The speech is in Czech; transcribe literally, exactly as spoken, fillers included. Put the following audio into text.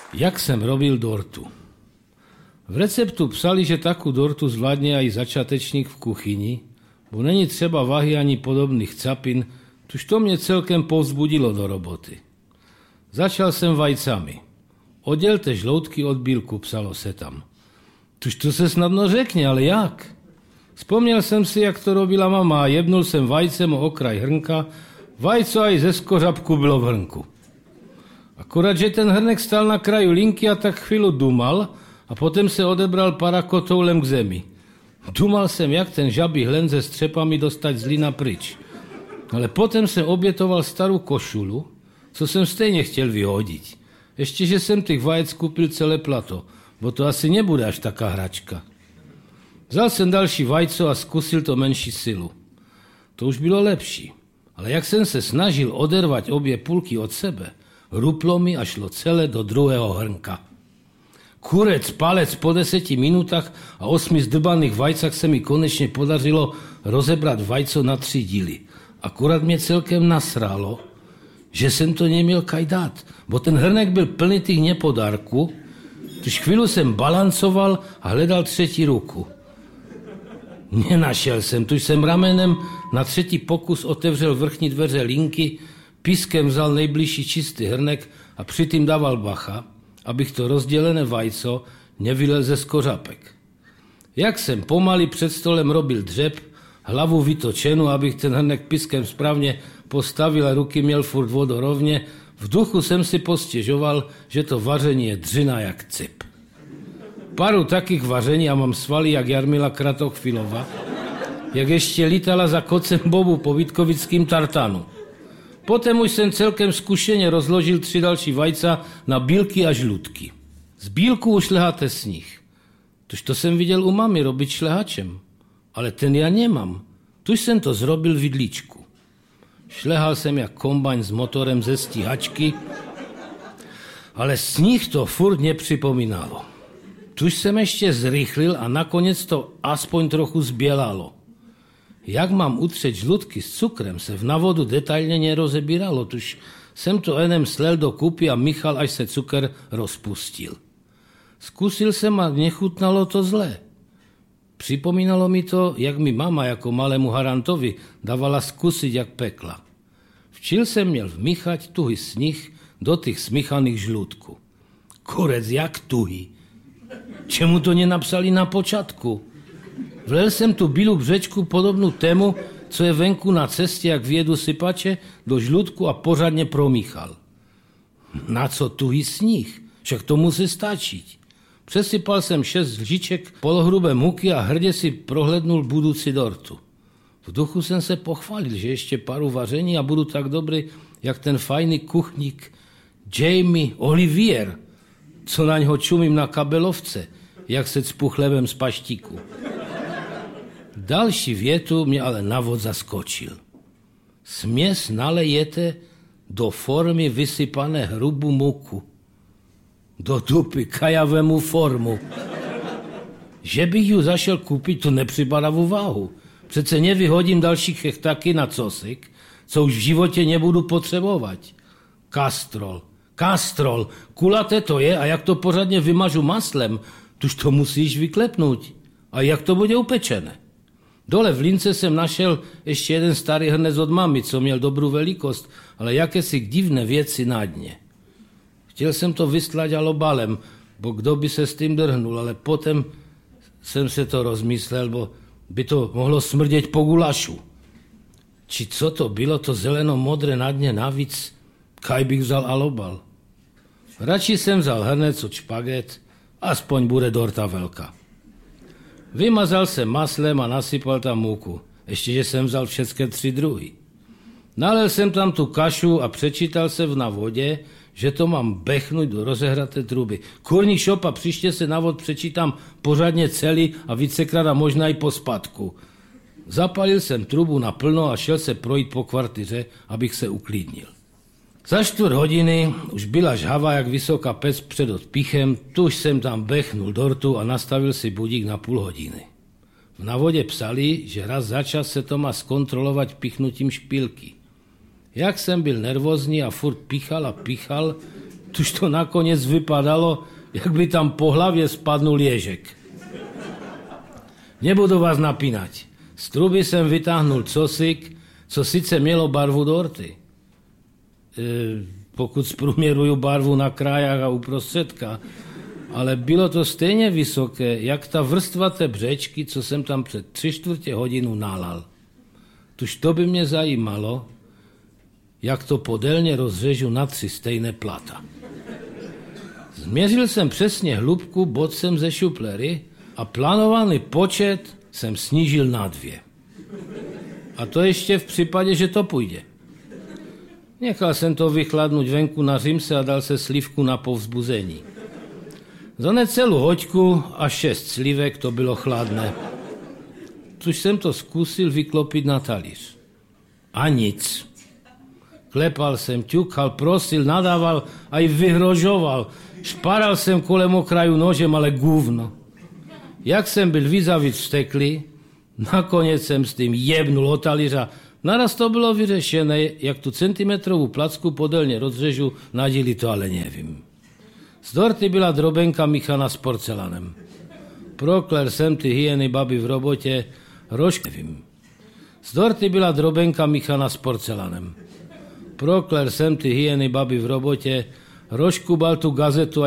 Jak jsem robil dortu? V receptu psali, že takú dortu zvládne aj začatečník v kuchyni, bo není třeba váhy ani podobných capin, tuž to mě celkem povzbudilo do roboty. Začal jsem vajcami. Oddělte žloutky od bílku, psalo se tam. Tuž to se snadno řekne, ale jak? Vzpomněl jsem si, jak to robila mama a jebnul jsem vajcem o okraj hrnka. Vajco aj ze skořapku bylo v hrnku. Akorát, že ten hrnek stál na kraju linky a tak chvíli dumal a potom se odebral parakotoulem k zemi. Dumal jsem, jak ten žabý hlen se střepami dostať z lína pryč. Ale potom jsem obětoval starou košulu, co jsem stejně chtěl vyhodit. Ještě, že jsem těch vajec kupil celé plato, bo to asi nebude až taká hračka. Vzal jsem další vajco a zkusil to menší silu. To už bylo lepší, ale jak jsem se snažil odervat obě půlky od sebe, ruplo mi a šlo celé do druhého hrnka. Kurec, palec po deseti minutách a osmi zdrbaných vajcach se mi konečně podařilo rozebrat vajco na tři díly. Akorát mě celkem nasralo, že jsem to neměl kaj dát, bo ten hrnek byl plný těch nepodárků, tuž chvíli jsem balancoval a hledal třetí ruku. Nenašel jsem, tuž jsem ramenem na třetí pokus otevřel vrchní dveře linky, pískem vzal nejbližší čistý hrnek a přitým dával bacha, abych to rozdělené vajco nevylel ze skořapek. Jak jsem pomaly před stolem robil dřep, hlavu vytočenou, abych ten hrnek pískem správně postavil a ruky měl furt vodorovně, v duchu jsem si postěžoval, že to vaření je dřina jak cip. Paru takých vaření a mám svaly jak Jarmila Kratochvilova, jak ještě lítala za kocem Bobu po vítkovickým tartanu. Potom už jsem celkem zkušeně rozložil tři další vajca na bílky a žlutky. Z bílku už šleháte sníh. Tož to jsem viděl u mami robit šlehačem. Ale ten já nemám. Tuž jsem to zrobil v vidličku. Šlehal jsem jak kombajn s motorem ze stíhačky, ale sníh to furt nepřipomínalo. Tuž jsem ještě zrychlil a nakonec to aspoň trochu zbělalo. Jak mám utřet žlutky s cukrem, se v navodu detailně nerozebíralo, tuž jsem to enem slel do kupy a míchal, až se cukr rozpustil. Zkusil jsem a nechutnalo to zlé. Připomínalo mi to, jak mi mama jako malému harantovi dávala zkusit, jak pekla. Včil jsem měl vmíchať tuhý sníh do těch smíchaných žlutků. Kurec, jak tuhý. Čemu to nenapsali na počátku? Vlel jsem tu bílou břečku podobnou tému, co je venku na cestě, jak vědu sypače, do žlutku a pořádně promíchal. Na co tuhý sníh? Však to musí stačit. Přesypal jsem šest lžiček polohrubé muky a hrdě si prohlédnul budoucí dortu. V duchu jsem se pochválil, že ještě paru vaření a budu tak dobrý, jak ten fajný kuchník Jamie Olivier, co na něho čumím na kabelovce, jak se cpu chlebem z paštíku. Další větu mě ale na vod zaskočil. Směs nalejete do formy vysypané hrubou muku. Do dupy kajavému formu. Že bych ju zašel koupit, to nepřipadá v úvahu. Přece nevyhodím další chechtaky na cosik, co už v životě nebudu potřebovat. Kastrol, kastrol, kulaté to je a jak to pořádně vymažu maslem, tuž to musíš vyklepnout. A jak to bude upečené? Dole v lince jsem našel ještě jeden starý hrnec od mami, co měl dobrou velikost, ale jakési divné věci na dně. Chtěl jsem to vystlať alobalem, bo kdo by se s tím drhnul, ale potom jsem se to rozmyslel, bo by to mohlo smrdět po gulašu. Či co to bylo, to zeleno-modré na dně navíc, kaj bych vzal alobal. Radši jsem vzal hrnec od špaget, aspoň bude dorta velká. Vymazal jsem maslem a nasypal tam múku. Ještě, že jsem vzal všechny tři druhy. Nalil jsem tam tu kašu a přečítal se v na vodě, že to mám bechnout do rozehraté truby. Kurník šopa, příště se na vod přečítám pořádně celý a vícekrát a možná i po spadku. Zapalil jsem trubu naplno a šel se projít po kvartiře, abych se uklidnil. Za čtvrt hodiny už byla žhava jak vysoká pec před odpichem, tuž jsem tam bechnul dortu a nastavil si budík na půl hodiny. V navodě psali, že raz za čas se to má zkontrolovat pichnutím špilky. Jak jsem byl nervózní a furt pichal a pichal, Tuž to nakonec vypadalo, jak by tam po hlavě spadnul ježek. Nebudu vás napínať. Z truby jsem vytáhnul cosik, co sice mělo barvu dorty. E, pokud zprůměruju barvu na krajách a uprostředka, ale bylo to stejně vysoké, jak ta vrstva té břečky, co jsem tam před tři čtvrtě hodinu nalal. Tuž to by mě zajímalo, jak to podélně rozřežu na tři stejné plata. Změřil jsem přesně hlubku bodcem ze šuplery a plánovaný počet jsem snížil na dvě. A to ještě v případě, že to půjde. Nechal jsem to vychladnout venku na římse a dal se slivku na povzbuzení. Za necelou hoďku a šest slivek to bylo chladné. Což jsem to zkusil vyklopit na talíř. A nic. Klepal jsem, ťukal, prosil, nadával a i vyhrožoval. Šparal jsem kolem okraju nožem, ale gůvno. Jak jsem byl vyzavíc vzteklý, nakonec jsem s tím jebnul od talířa. Naraz to bylo vyřešené, jak tu centimetrovou placku podélně rozřežu, na díly to ale nevím. Z dorty byla drobenka míchaná s porcelanem. Prokler jsem ty hyeny baby v robotě, rož nevím. Z dorty byla drobenka míchaná s porcelanem. Prokler jsem ty hyeny baby v robotě, rozkubal tu gazetu